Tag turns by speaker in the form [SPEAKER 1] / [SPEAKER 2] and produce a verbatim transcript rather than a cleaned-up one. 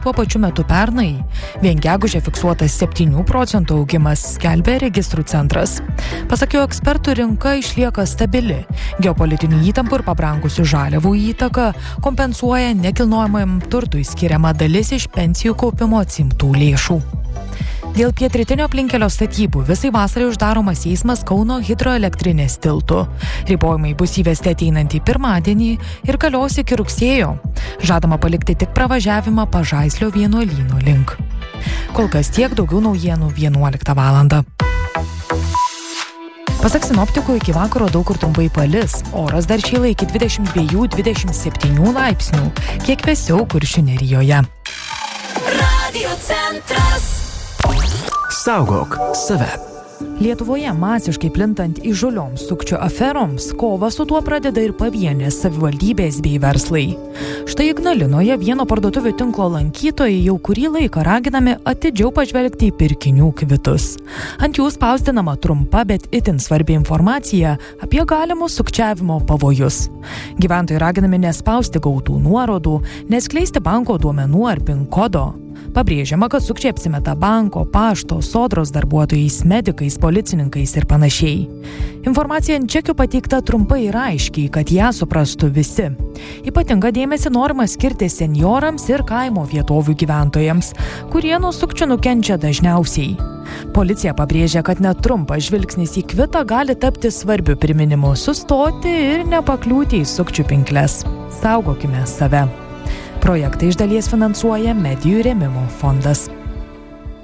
[SPEAKER 1] Tuo pačiu metu pernai vien gegužę fiksuotas septynių procentų augimas, skelbia registrų centras. Pasak jo ekspertų, rinka išlieka stabili. Geopolitinių įtampų ir pabrangusių žaliavų įtaka kompensuoja nekilnojamajam turtui skiriama dalis iš pensijų kaupimo atsiimtų lėšų. Dėl pietrytinio aplinkkelio statybų visai vasarai uždaromas eismas Kauno hidroelektrinės tiltu. Ribojimai bus įvesti ateinantį pirmadienį ir galios iki rugsėjo. Žadama palikti tik pravažiavimą Pažaislio vienuolyno link. Kol kas tiek, daugiau naujienų vienuoliktą valandą. Pasak sinoptikų, iki vakaro daug kur trumpai palis. Oras dar šyla iki dvidešimt dviejų dvidešimt septynių laipsnių, kiek vėsiau Kuršių Nerijoje.
[SPEAKER 2] Radio centras.
[SPEAKER 3] Saugok save.
[SPEAKER 1] Lietuvoje masiškai plintant įžūlioms sukčių aferoms, kovą su tuo pradeda ir pavienės savivaldybės bei verslai. Štai Ignalinoje vieno parduotuvių tinklo lankytojai jau kurį laiką raginami atidžiau pažvelgti į pirkinių kvitus. Ant jų spausdinama trumpa, bet itin svarbi informacija apie galimus sukčiavimo pavojus. Gyventojai raginami nespausti gautų nuorodų, neskleisti banko duomenų ar pin kodo. Pabrėžiama, kad sukčiai apsimeta banko, pašto, sodros darbuotojais, medikais, policininkais ir panašiai. Informacija ant čekių pateikta trumpai ir aiškiai, kad ją suprastų visi. Ypatingą dėmesį norima skirti senjorams ir kaimo vietovių gyventojams, kurie nuo sukčių nukenčia dažniausiai. Policija pabrėžia, kad net trumpas žvilgsnis į kvitą gali tapti svarbiu priminimu sustoti ir nepakliūti į sukčių pinkles. Saugokime save. Projektą iš dalies finansuoja Medijų rėmimo fondas.